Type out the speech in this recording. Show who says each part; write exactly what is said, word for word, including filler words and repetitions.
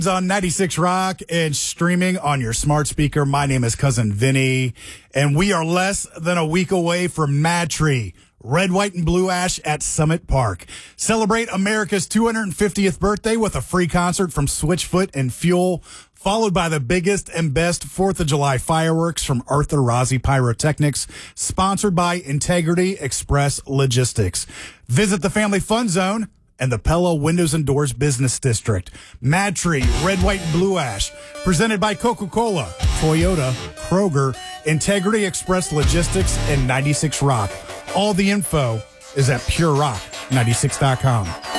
Speaker 1: On ninety-six Rock and streaming on your smart speaker. My name is Cousin Vinny, and we are less than a week away from Mad Tree, Red, White, and Blue Ash at Summit Park. Celebrate America's two hundred fiftieth birthday with a free concert from Switchfoot and Fuel, followed by the biggest and best fourth of July fireworks from Arthur Rossi Pyrotechnics, sponsored by Integrity Express Logistics. Visit the Family Fun Zone and the Pella Windows and Doors Business District. Mad Tree, Red, White, and Blue Ash, presented by Coca-Cola, Toyota, Kroger, Integrity Express Logistics, and ninety-six Rock. All the info is at pure rock ninety-six dot com.